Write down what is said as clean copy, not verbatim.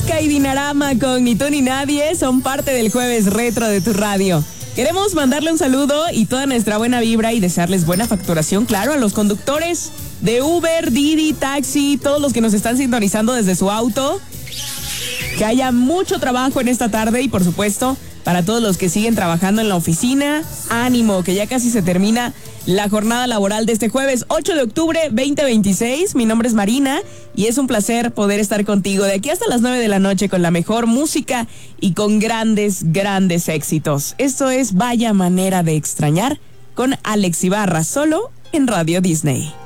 Ozka y Dinarama con Ni tú ni nadie son parte del jueves retro de tu radio. Queremos mandarle un saludo y toda nuestra buena vibra y desearles buena facturación, claro, a los conductores de Uber, Didi, Taxi, todos los que nos están sintonizando desde su auto. Que haya mucho trabajo en esta tarde y, por supuesto, para todos los que siguen trabajando en la oficina, ánimo, que ya casi se termina la jornada laboral de este jueves 8 de octubre 2026. Mi nombre es Marina y es un placer poder estar contigo de aquí hasta las 9 de la noche con la mejor música y con grandes éxitos. Esto es Vaya Manera de Extrañar con Alex Ibarra, solo en Radio Disney.